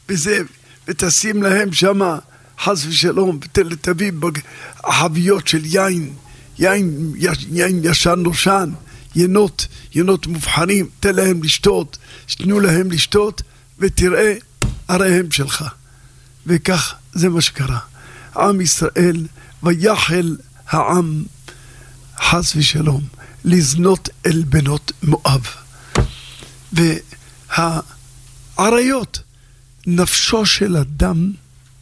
וזה, ותשים להם שמה, חס ושלום, תביא חביות של יין ישן נושן, ינות מובחנים, תן להם לשתות, תנו להם לשתות, ותראה, הרי הם שלך. וכך זה מה שקרה. עם ישראל, ויחל העם, חס ושלום, לזנות אל בנות מואב. והעריות, נפשו של אדם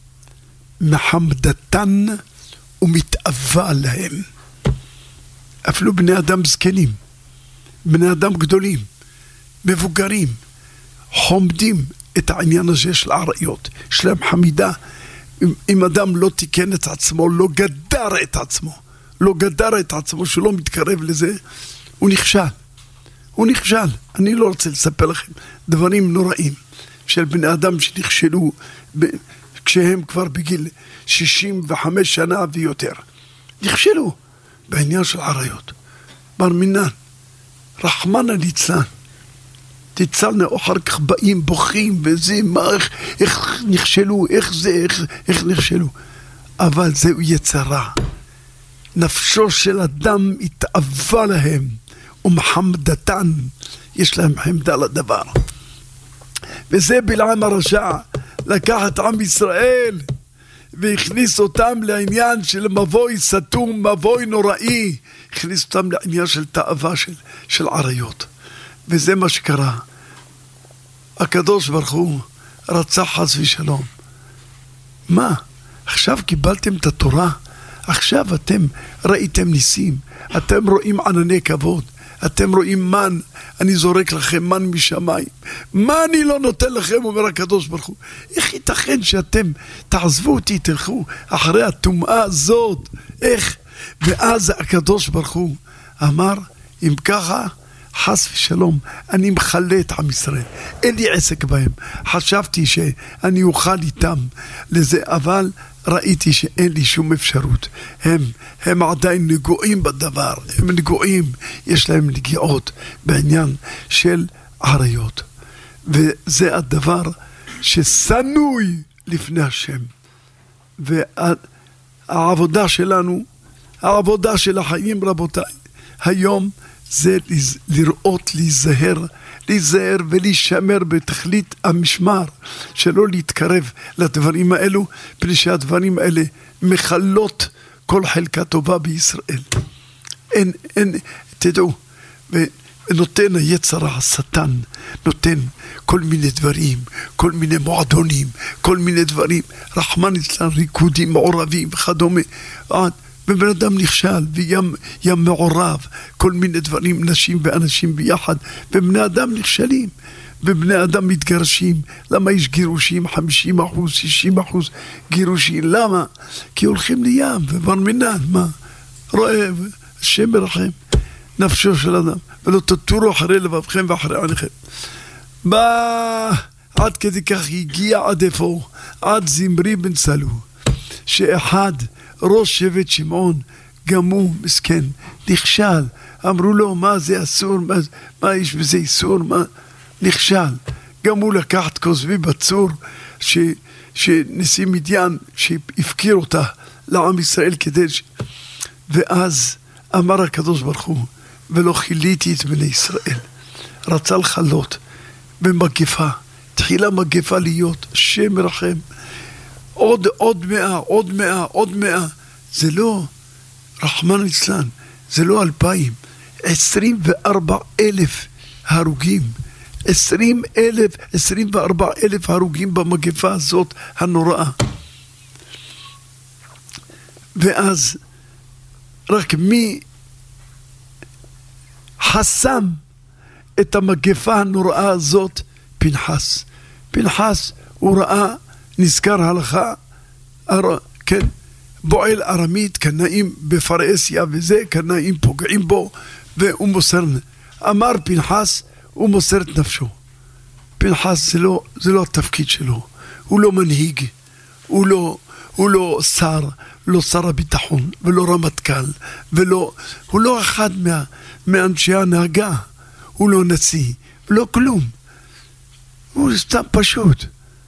מחמדתן ומתאווה להם. אפילו בני אדם זקנים, בני אדם גדולים, מבוגרים, חומדים את העניין הזה של העריות. יש להם חמידה. אם אדם לא תיקן את עצמו, לא גדר את עצמו, שלא מתקרב לזה, הוא נכשל. אני לא רוצה לספר לכם דברים נוראים של בני אדם שנכשלו כשהם כבר בגיל 65 שנה ויותר. נכשלו בעניין של עריות. בר מינן, רחמנא ליצלן, תצלנה, אחר כך באים, בוכים, וזה, איך נכשלו, איך נכשלו. אבל זהו יצרה. נפשו של אדם התאווה להם, ומחמדתן, יש להם חמדה לדבר. וזה בלעם הרשע, לקח את עם ישראל, והכניס אותם לעניין של מבוי סתום, מבוי נוראי, הכניס אותם לעניין של תאווה של עריות. וזה מה שקרה. הקדוש ברוך הוא רצה חס ושלום. מה? עכשיו קיבלתם את התורה? עכשיו אתם ראיתם ניסים, אתם רואים ענני כבוד, אתם רואים מן, אני זורק לכם מן משמיים. מה אני לא נותן לכם, אומר הקדוש ברוך הוא. איך ייתכן שאתם תעזבו אותי, תלכו אחרי הטומאה הזאת? איך? ואז הקדוש ברוך הוא אמר, אם ככה, חס ושלום, אני מחלה את עם ישראל, אין לי עסק בהם. חשבתי שאני אוכל איתם לזה, אבל ראיתי שאין לי שום אפשרות. הם עדיין נגועים בדבר, הם נגועים, יש להם נגיעות בעניין של עריות. וזה הדבר שסנוי לפני השם. והעבודה שלנו, העבודה של החיים, רבותיי, היום זה לראות, להיזהר ולהישמר בתכלית המשמר, שלא להתקרב לדברים האלו, פני שהדברים האלה מחלות כל חלקה טובה בישראל. אין, תדעו, ונותן היצר השטן, נותן כל מיני דברים, כל מיני מועדונים, כל מיני דברים, רחמן אצלן, ריקודים מעורבים וכדומה, ובן אדם נכשל וים מעורב, כל מיני דברים, נשים ואנשים ביחד, ובני אדם נכשלים, ובני אדם מתגרשים. למה יש גירושים 50%, 60% גירושים? למה? כי הולכים לים, ובר מינן, מה? רואה, השם מרחם, נפשו של אדם, ולא תטורו אחרי לבבכם ואחרי עניכם. עד כדי כך הגיע עד איפה? עד זמרי בן סלו, שאחד ראש שבט שמעון, גם הוא מסכן, נכשל. אמרו לו, מה זה אסור, מה יש בזה איסור, מה? נכשל. גם הוא לקח את כוזבי בצור, שנשיא מדיין, שהפקיר אותה לעם ישראל כדי ואז אמר הקדוש ברוך הוא, ולא חיליתי את בני ישראל. רצה לחלות במגפה, תחילה מגפה להיות, השם מרחם. עוד 100, זה לא, רחמן ליצלן, זה לא 2,000, 24,000 הרוגים, 24,000 הרוגים במגפה הזאת הנוראה. ואז רק מי חסם את המגפה הנוראה הזאת? פנחס הוא ראה, נזכר הלכה, כן, בועל ארמית, קנאים בפרעסיה וזה, קנאים פוגעים בו, והוא מוסר, אמר פנחס, הוא מוסר את נפשו. פנחס זה לא התפקיד שלו, הוא לא מנהיג, הוא לא שר, לא שר הביטחון, ולא רמטכ"ל, הוא לא אחד מאנשי ההנהגה, הוא לא נשיא, לא כלום. הוא סתם פשוט.